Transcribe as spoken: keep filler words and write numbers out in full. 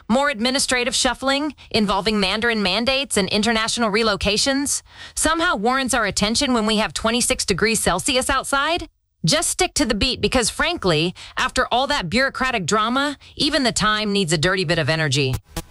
More administrative shuffling involving Mandarin mandates and international relocations somehow warrants our attention when we have twenty-six degrees Celsius outside? Just stick to the beat because, frankly, after all that bureaucratic drama, even the time needs a dirty bit of energy.